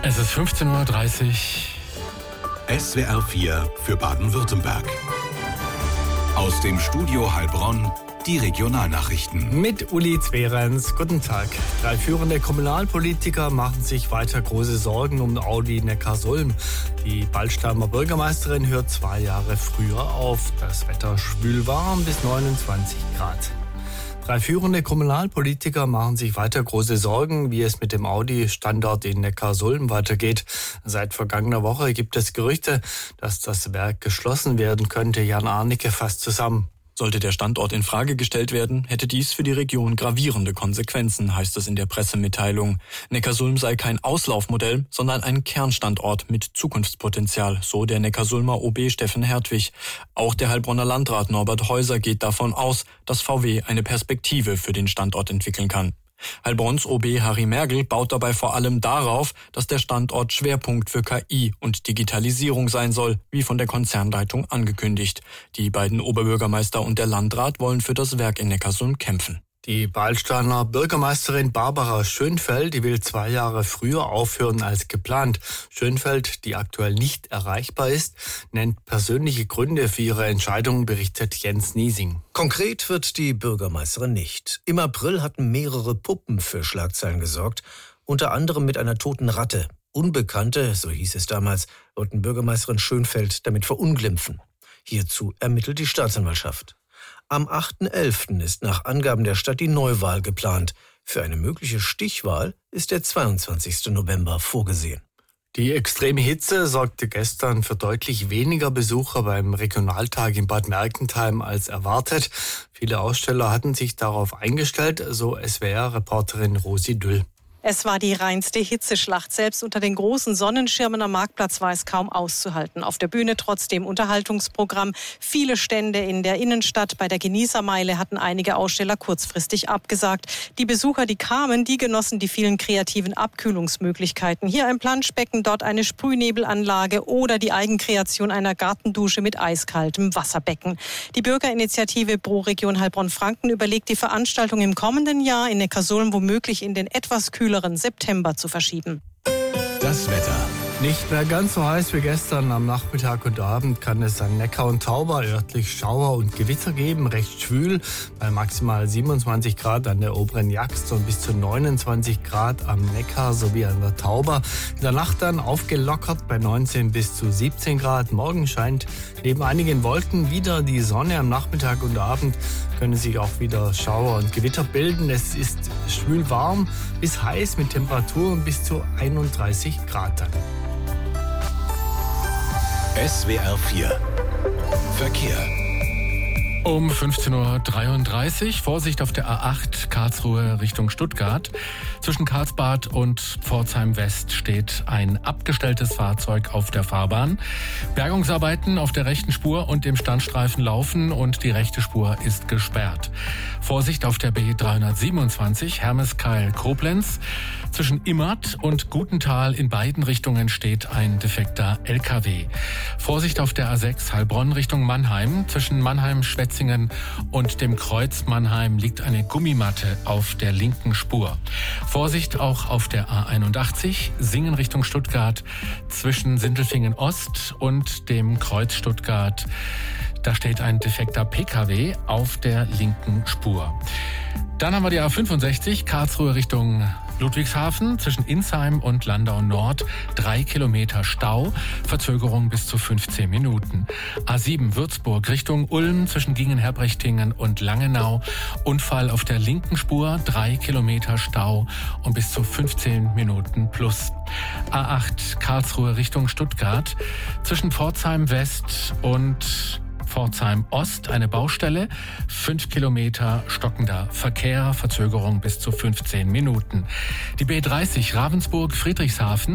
Es ist 15:30 Uhr. SWR 4 für Baden-Württemberg. Aus dem Studio Heilbronn die Regionalnachrichten. Mit Uli Zwerens. Guten Tag. 3 führende Kommunalpolitiker machen sich weiter große Sorgen um Audi Neckarsulm. Die Ballstamer Bürgermeisterin hört 2 Jahre früher auf. Das Wetter schwül warm bis 29 Grad. 3 führende Kommunalpolitiker machen sich weiter große Sorgen, wie es mit dem Audi-Standort in Neckarsulm weitergeht. Seit vergangener Woche gibt es Gerüchte, dass das Werk geschlossen werden könnte. Jan Arnicke fasst zusammen. Sollte der Standort in Frage gestellt werden, hätte dies für die Region gravierende Konsequenzen, heißt es in der Pressemitteilung. Neckarsulm sei kein Auslaufmodell, sondern ein Kernstandort mit Zukunftspotenzial, so der Neckarsulmer OB Steffen Hertwig. Auch der Heilbronner Landrat Norbert Häuser geht davon aus, dass VW eine Perspektive für den Standort entwickeln kann. Heilbronns OB Harry Mergel baut dabei vor allem darauf, dass der Standort Schwerpunkt für KI und Digitalisierung sein soll, wie von der Konzernleitung angekündigt. Die beiden Oberbürgermeister und der Landrat wollen für das Werk in Neckarsulm kämpfen. Die Ballstamer Bürgermeisterin Barbara Schönfeld, die will 2 Jahre früher aufhören als geplant. Schönfeld, die aktuell nicht erreichbar ist, nennt persönliche Gründe für ihre Entscheidung, berichtet Jens Niesing. Konkret wird die Bürgermeisterin nicht. Im April hatten mehrere Puppen für Schlagzeilen gesorgt, unter anderem mit einer toten Ratte. Unbekannte, so hieß es damals, wollten Bürgermeisterin Schönfeld damit verunglimpfen. Hierzu ermittelt die Staatsanwaltschaft. Am 8.11. ist nach Angaben der Stadt die Neuwahl geplant. Für eine mögliche Stichwahl ist der 22. November vorgesehen. Die extreme Hitze sorgte gestern für deutlich weniger Besucher beim Regionaltag in Bad Mergentheim als erwartet. Viele Aussteller hatten sich darauf eingestellt, so SWR-Reporterin Rosi Düll. Es war die reinste Hitzeschlacht. Selbst unter den großen Sonnenschirmen am Marktplatz war es kaum auszuhalten. Auf der Bühne trotzdem Unterhaltungsprogramm. Viele Stände in der Innenstadt. Bei der Genießermeile hatten einige Aussteller kurzfristig abgesagt. Die Besucher, die kamen, die genossen die vielen kreativen Abkühlungsmöglichkeiten. Hier ein Planschbecken, dort eine Sprühnebelanlage oder die Eigenkreation einer Gartendusche mit eiskaltem Wasserbecken. Die Bürgerinitiative Pro Region Heilbronn-Franken überlegt, die Veranstaltung im kommenden Jahr in Neckarsulm womöglich in den etwas kühleren September zu verschieben. Das Wetter. Nicht mehr ganz so heiß wie gestern. Am Nachmittag und Abend kann es an Neckar und Tauber örtlich Schauer und Gewitter geben. Recht schwül bei maximal 27 Grad an der oberen Jagst und bis zu 29 Grad am Neckar sowie an der Tauber. In der Nacht dann aufgelockert bei 19 bis zu 17 Grad. Morgen scheint neben einigen Wolken wieder die Sonne. Am Nachmittag und Abend können sich auch wieder Schauer und Gewitter bilden. Es ist schwül warm bis heiß mit Temperaturen bis zu 31 Grad dann. SWR 4 Verkehr. Um 15:33 Uhr. Vorsicht auf der A8 Karlsruhe Richtung Stuttgart. Zwischen Karlsbad und Pforzheim West steht ein abgestelltes Fahrzeug auf der Fahrbahn. Bergungsarbeiten auf der rechten Spur und dem Standstreifen laufen und die rechte Spur ist gesperrt. Vorsicht auf der B327 Hermeskeil-Koblenz. Zwischen Immert und Gutenthal in beiden Richtungen steht ein defekter LKW. Vorsicht auf der A6 Heilbronn Richtung Mannheim. Zwischen Mannheim-Schwetzingen und dem Kreuz Mannheim liegt eine Gummimatte auf der linken Spur. Vorsicht auch auf der A81 Singen Richtung Stuttgart. Zwischen Sindelfingen Ost und dem Kreuz Stuttgart. Da steht ein defekter PKW auf der linken Spur. Dann haben wir die A65 Karlsruhe Richtung Ludwigshafen, zwischen Insheim und Landau Nord 3 Kilometer Stau, Verzögerung bis zu 15 Minuten. A7 Würzburg Richtung Ulm, zwischen Gingen-Herbrechtingen und Langenau, Unfall auf der linken Spur, 3 Kilometer Stau und bis zu 15 Minuten plus. A8 Karlsruhe Richtung Stuttgart, zwischen Pforzheim West und Pforzheim Ost eine Baustelle, 5 Kilometer stockender Verkehr, Verzögerung bis zu 15 Minuten. Die B30 Ravensburg-Friedrichshafen